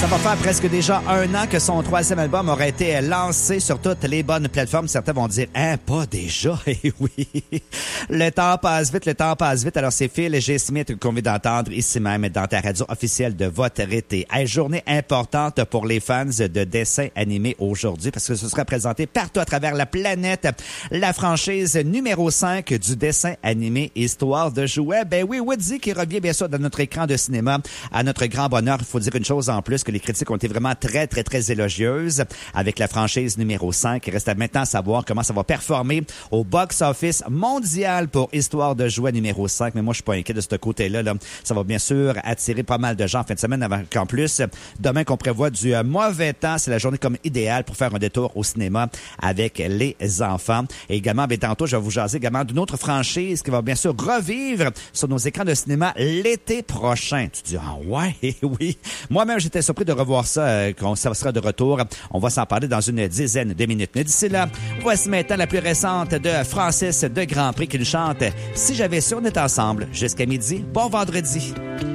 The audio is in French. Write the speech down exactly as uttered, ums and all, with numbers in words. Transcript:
Ça va faire presque déjà un an que son troisième album aurait été lancé sur toutes les bonnes plateformes. Certains vont dire, hein, pas déjà? Eh oui. Le temps passe vite, le temps passe vite. Alors, c'est Phil G. Smith qu'on vient d'entendre ici même dans ta radio officielle de votre été. Hey, journée importante pour les fans de dessins animés aujourd'hui parce que ce sera présenté partout à travers la planète. La franchise numéro cinq du dessin animé Histoire de jouets. Ben oui, Woody qui revient bien sûr dans notre écran de cinéma. À notre grand bonheur, il faut dire une chose en plus, que les critiques ont été vraiment très, très, très élogieuses avec la franchise numéro cinq. Il reste à maintenant savoir comment ça va performer au box-office mondial pour Histoire de jouets numéro cinq. Mais moi, je suis pas inquiet de ce côté-là. Là. Ça va bien sûr attirer pas mal de gens en fin de semaine avant qu'en plus, demain qu'on prévoit du mauvais temps, c'est la journée comme idéale pour faire un détour au cinéma avec les enfants. Et également, bien, tantôt, je vais vous jaser également d'une autre franchise qui va bien sûr revivre sur nos écrans de cinéma l'été prochain. Tu dis, ah ouais, oui. Moi-même, j'étais surpris de revoir ça, euh, qu'on ça sera de retour. On va s'en parler dans une dizaine de minutes. Mais d'ici là, voici maintenant la plus récente de Francis de Grand Prix qui nous chante « Si j'avais su, on est ensemble » jusqu'à midi. Bon vendredi.